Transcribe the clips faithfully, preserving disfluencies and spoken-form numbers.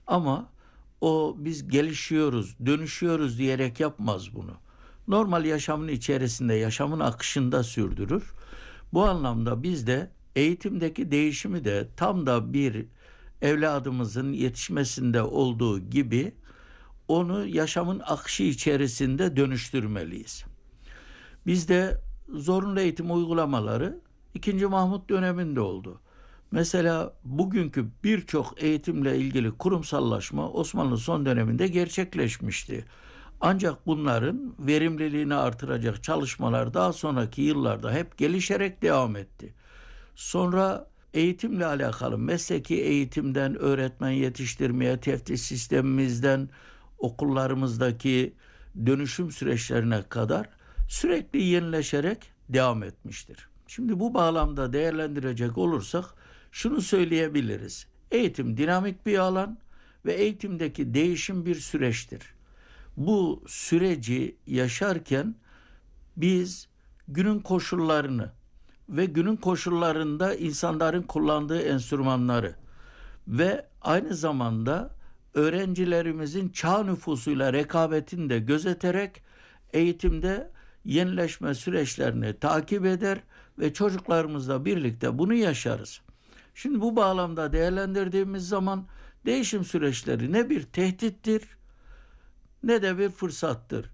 Ama o biz gelişiyoruz, dönüşüyoruz diyerek yapmaz bunu. Normal yaşamın içerisinde, yaşamın akışında sürdürür. Bu anlamda biz de eğitimdeki değişimi de tam da bir evladımızın yetişmesinde olduğu gibi onu yaşamın akışı içerisinde dönüştürmeliyiz. Bizde zorunlu eğitim uygulamaları ikinci. Mahmut döneminde oldu. Mesela bugünkü birçok eğitimle ilgili kurumsallaşma Osmanlı son döneminde gerçekleşmişti. Ancak bunların verimliliğini artıracak çalışmalar daha sonraki yıllarda hep gelişerek devam etti. Sonra eğitimle alakalı mesleki eğitimden öğretmen yetiştirmeye, teftiş sistemimizden okullarımızdaki dönüşüm süreçlerine kadar sürekli yenileşerek devam etmiştir. Şimdi bu bağlamda değerlendirecek olursak şunu söyleyebiliriz. Eğitim dinamik bir alan ve eğitimdeki değişim bir süreçtir. Bu süreci yaşarken biz günün koşullarını ve günün koşullarında insanların kullandığı enstrümanları ve aynı zamanda öğrencilerimizin çağ nüfusuyla rekabetini de gözeterek eğitimde yenileşme süreçlerini takip eder ve çocuklarımızla birlikte bunu yaşarız. Şimdi bu bağlamda değerlendirdiğimiz zaman değişim süreçleri ne bir tehdittir ne de bir fırsattır.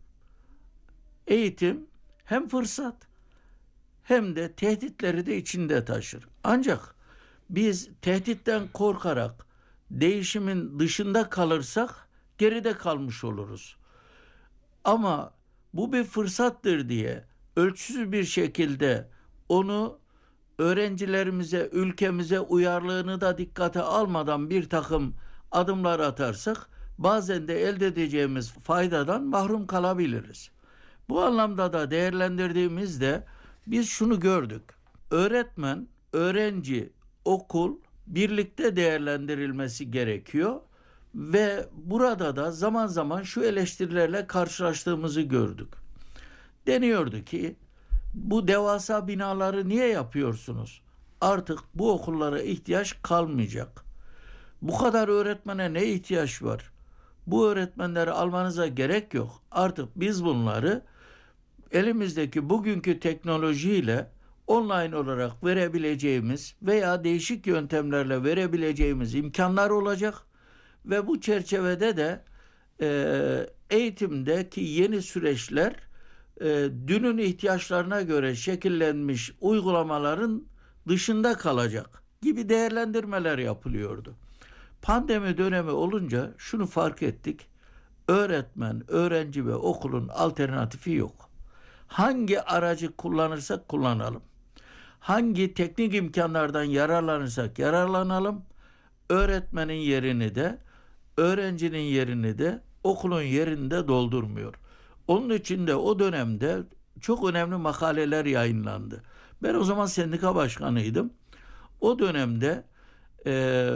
Eğitim hem fırsat hem de tehditleri de içinde taşır. Ancak biz tehditten korkarak değişimin dışında kalırsak geride kalmış oluruz. Ama bu bir fırsattır diye ölçüsüz bir şekilde onu öğrencilerimize, ülkemize uyarlığını da dikkate almadan bir takım adımlar atarsak bazen de elde edeceğimiz faydadan mahrum kalabiliriz. Bu anlamda da değerlendirdiğimizde biz şunu gördük. Öğretmen, öğrenci, okul birlikte değerlendirilmesi gerekiyor ve burada da zaman zaman şu eleştirilerle karşılaştığımızı gördük. Deniyordu ki bu devasa binaları niye yapıyorsunuz? Artık bu okullara ihtiyaç kalmayacak. Bu kadar öğretmene ne ihtiyaç var? Bu öğretmenleri almanıza gerek yok. Artık biz bunları elimizdeki bugünkü teknolojiyle online olarak verebileceğimiz veya değişik yöntemlerle verebileceğimiz imkanlar olacak ve bu çerçevede de e, eğitimdeki yeni süreçler e, dünün ihtiyaçlarına göre şekillenmiş uygulamaların dışında kalacak gibi değerlendirmeler yapılıyordu. Pandemi dönemi olunca şunu fark ettik. Öğretmen, öğrenci ve okulun alternatifi yok. Hangi aracı kullanırsak kullanalım. Hangi teknik imkanlardan yararlanırsak yararlanalım. Öğretmenin yerini de, öğrencinin yerini de, okulun yerini de doldurmuyor. Onun için de o dönemde çok önemli makaleler yayınlandı. Ben o zaman sendika başkanıydım. O dönemde e,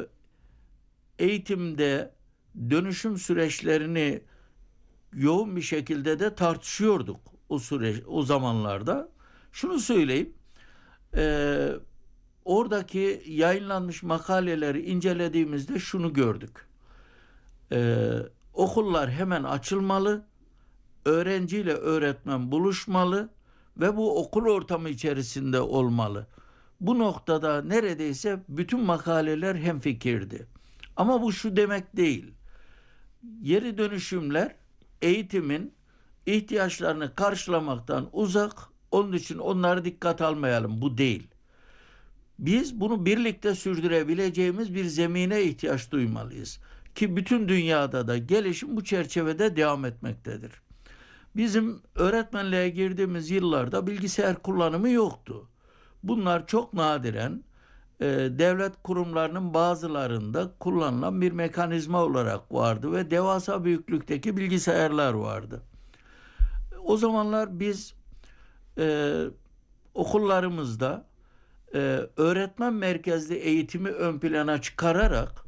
eğitimde dönüşüm süreçlerini yoğun bir şekilde de tartışıyorduk o süreç, o zamanlarda. Şunu söyleyeyim, e, oradaki yayınlanmış makaleleri incelediğimizde şunu gördük. E, okullar hemen açılmalı, öğrenciyle öğretmen buluşmalı ve bu okul ortamı içerisinde olmalı. Bu noktada neredeyse bütün makaleler hemfikirdi. Ama bu şu demek değil. Yeri dönüşümler eğitimin ihtiyaçlarını karşılamaktan uzak, onun için onları dikkat almayalım. Bu değil. Biz bunu birlikte sürdürebileceğimiz bir zemine ihtiyaç duymalıyız. Ki bütün dünyada da gelişim bu çerçevede devam etmektedir. Bizim öğretmenliğe girdiğimiz yıllarda bilgisayar kullanımı yoktu. Bunlar çok nadiren e, devlet kurumlarının bazılarında kullanılan bir mekanizma olarak vardı ve devasa büyüklükteki bilgisayarlar vardı. O zamanlar biz e, okullarımızda e, öğretmen merkezli eğitimi ön plana çıkararak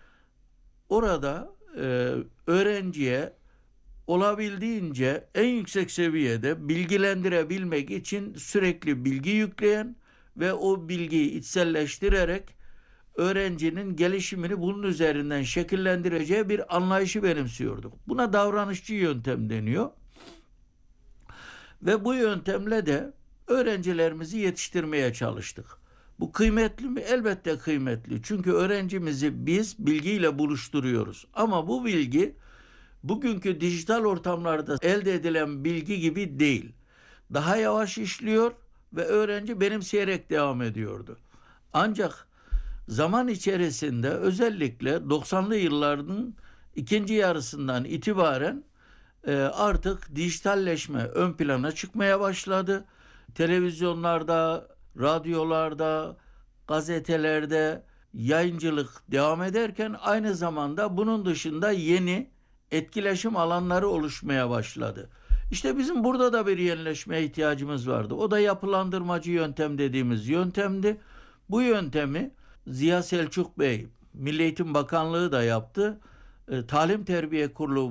orada e, öğrenciye olabildiğince en yüksek seviyede bilgilendirebilmek için sürekli bilgi yükleyen ve o bilgiyi içselleştirerek öğrencinin gelişimini bunun üzerinden şekillendireceği bir anlayışı benimsiyorduk. Buna davranışçı yöntem deniyor. Ve bu yöntemle de öğrencilerimizi yetiştirmeye çalıştık. Bu kıymetli mi? Elbette kıymetli. Çünkü öğrencimizi biz bilgiyle buluşturuyoruz. Ama bu bilgi bugünkü dijital ortamlarda elde edilen bilgi gibi değil. Daha yavaş işliyor ve öğrenci benimseyerek devam ediyordu. Ancak zaman içerisinde özellikle doksanlı yılların ikinci yarısından itibaren e, artık dijitalleşme ön plana çıkmaya başladı. Televizyonlarda, radyolarda, gazetelerde yayıncılık devam ederken aynı zamanda bunun dışında yeni etkileşim alanları oluşmaya başladı. İşte bizim burada da bir yenileşmeye ihtiyacımız vardı. O da yapılandırmacı yöntem dediğimiz yöntemdi. Bu yöntemi Ziya Selçuk Bey, Milli Eğitim Bakanlığı da yaptı. E, Talim Terbiye Kurulu